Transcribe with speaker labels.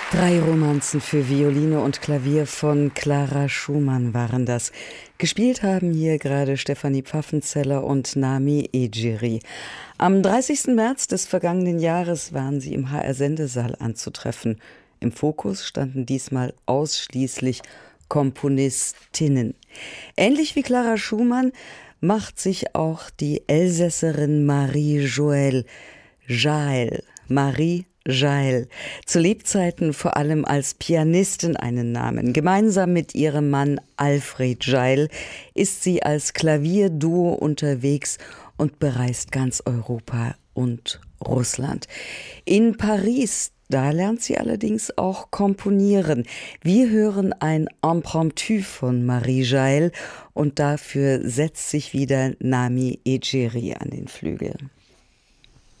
Speaker 1: 3 Romanzen für Violine und Klavier von Clara Schumann waren das. Gespielt haben hier gerade Stefanie Pfaffenzeller und Nami Egeri. Am 30. März des vergangenen Jahres waren sie im HR-Sendesaal anzutreffen. Im Fokus standen diesmal ausschließlich Komponistinnen. Ähnlich wie Clara Schumann macht sich auch die Elsässerin Marie-Joëlle Jael zu Lebzeiten vor allem als Pianistin einen Namen. Gemeinsam mit ihrem Mann Alfred Jael ist sie als Klavierduo unterwegs und bereist ganz Europa und Russland. In Paris, da lernt sie allerdings auch komponieren. Wir hören ein Impromptu von Marie Jael und dafür setzt sich wieder Nami Egeri an den Flügel.